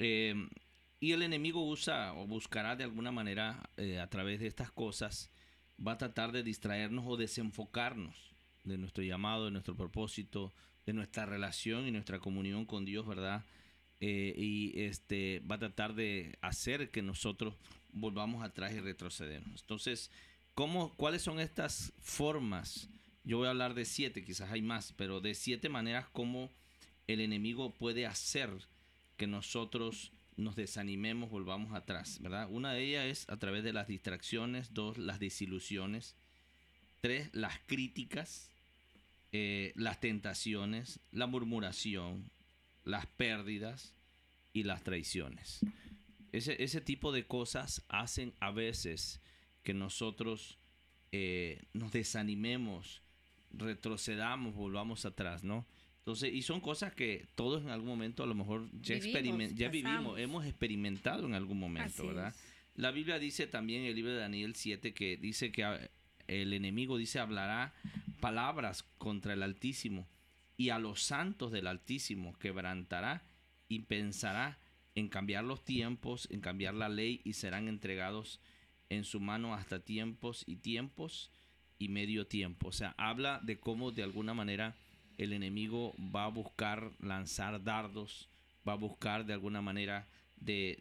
Eh, y el enemigo usa o buscará de alguna manera a través de estas cosas, va a tratar de distraernos o desenfocarnos de nuestro llamado, de nuestro propósito, de nuestra relación y nuestra comunión con Dios, ¿verdad? Va a tratar de hacer que nosotros volvamos atrás y retrocedemos. Entonces, ¿cuáles son estas formas? Yo voy a hablar de 7, quizás hay más, pero de 7 maneras como el enemigo puede hacer que nosotros nos desanimemos, volvamos atrás, ¿verdad? Una de ellas es a través de las distracciones, 2, las desilusiones, 3, las críticas, las tentaciones, la murmuración, las pérdidas y las traiciones. Ese tipo de cosas hacen a veces que nosotros nos desanimemos, retrocedamos, volvamos atrás, ¿no? Entonces, y son cosas que todos en algún momento a lo mejor vivimos, hemos experimentado en algún momento, Así ¿verdad? es. La Biblia dice también en el libro de Daniel 7 que dice que el enemigo dice hablará palabras contra el Altísimo y a los santos del Altísimo quebrantará y pensará en cambiar los tiempos, en cambiar la ley y serán entregados en su mano hasta tiempos y medio tiempo. O sea, habla de cómo de alguna manera el enemigo va a buscar lanzar dardos, va a buscar de alguna manera de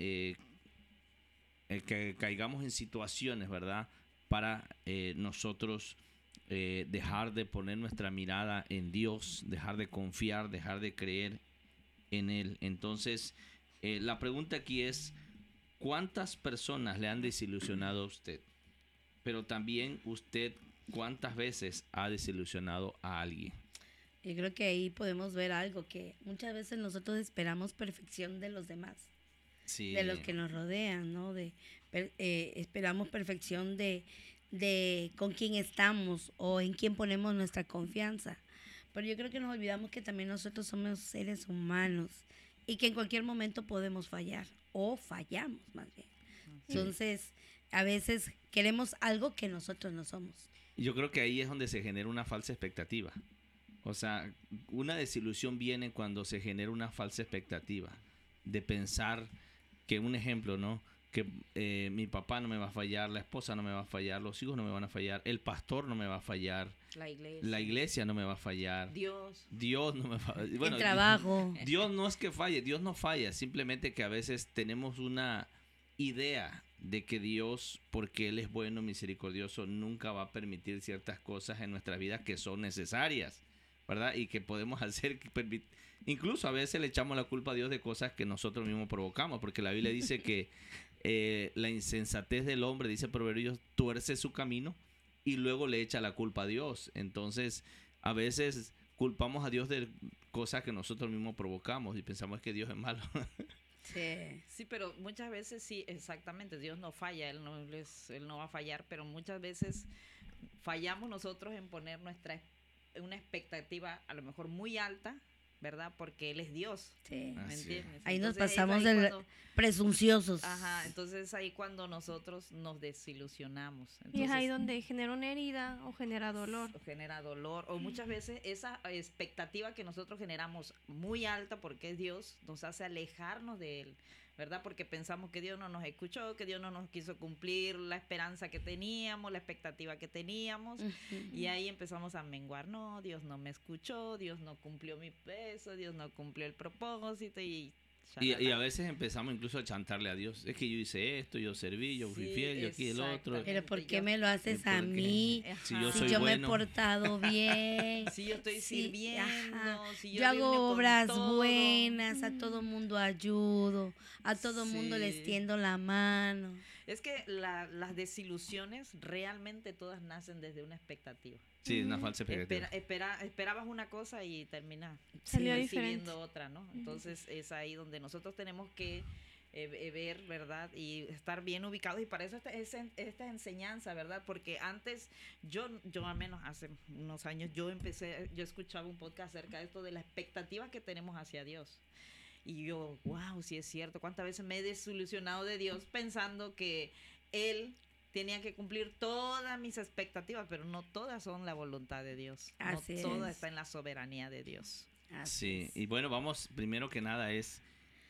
que caigamos en situaciones, ¿verdad? Para nosotros dejar de poner nuestra mirada en Dios, dejar de confiar, dejar de creer en Él. Entonces, la pregunta aquí es, ¿cuántas personas le han desilusionado a usted? Pero también usted, ¿cuántas veces ha desilusionado a alguien? Yo creo que ahí podemos ver algo, que muchas veces nosotros esperamos perfección de los demás, Sí. de los que nos rodean, ¿no? Esperamos perfección de con quién estamos o en quién ponemos nuestra confianza. Pero yo creo que nos olvidamos que también nosotros somos seres humanos y que en cualquier momento podemos fallar o fallamos más bien. Sí. Entonces, a veces queremos algo que nosotros no somos. Yo creo que ahí es donde se genera una falsa expectativa. O sea, una desilusión viene cuando se genera una falsa expectativa de pensar que, un ejemplo, ¿no? Que mi papá no me va a fallar, la esposa no me va a fallar, los hijos no me van a fallar, el pastor no me va a fallar, la iglesia no me va a fallar, Dios no me va a fallar. Bueno, el trabajo. Dios no es que falle, Dios no falla, simplemente que a veces tenemos una idea de que Dios, porque Él es bueno, misericordioso, nunca va a permitir ciertas cosas en nuestras vidas que son necesarias, ¿verdad? Y que podemos hacer, incluso a veces le echamos la culpa a Dios de cosas que nosotros mismos provocamos, porque la Biblia dice que la insensatez del hombre, dice Proverbios, tuerce su camino y luego le echa la culpa a Dios. Entonces, a veces culpamos a Dios de cosas que nosotros mismos provocamos y pensamos que Dios es malo. Sí, pero muchas veces sí, exactamente, Dios no falla, Él no va a fallar, pero muchas veces fallamos nosotros en poner una expectativa a lo mejor muy alta, ¿verdad? Porque Él es Dios. Sí. ¿Me entiendes? Ahí entonces, nos pasamos de presunciosos. Ajá, entonces es ahí cuando nosotros nos desilusionamos. Entonces, y es ahí donde genera una herida o genera dolor. O muchas veces esa expectativa que nosotros generamos muy alta porque es Dios, nos hace alejarnos de Él, ¿verdad? Porque pensamos que Dios no nos escuchó, que Dios no nos quiso cumplir la esperanza que teníamos, la expectativa que teníamos, y ahí empezamos a menguar. No, Dios no me escuchó, Dios no cumplió mi peso, Dios no cumplió el propósito y a veces empezamos incluso a chantarle a Dios. Es que yo hice esto, yo serví, yo fui fiel, yo aquí el otro. Pero ¿por qué me lo haces a mí? Si yo si soy yo bueno. me he portado bien. Si yo estoy sirviendo. Si yo hago obras todo. buenas, a todo mundo ayudo, a todo mundo les tiendo la mano. Es que las desilusiones realmente todas nacen desde una expectativa. Sí, una falsa expectativa. Esperabas una cosa y terminas recibiendo otra, ¿no? Entonces es ahí donde nosotros tenemos que ver, ¿verdad? Y estar bien ubicados. Y para eso esta enseñanza, ¿verdad? Porque antes, yo al menos hace unos años, yo escuchaba un podcast acerca de esto, de la expectativa que tenemos hacia Dios. Y yo, wow, sí es cierto. ¿Cuántas veces me he desilusionado de Dios pensando que Él tenía que cumplir todas mis expectativas, pero no todas son la voluntad de Dios. Así no todas es. está en la soberanía de Dios. Sí, y bueno, vamos, primero que nada es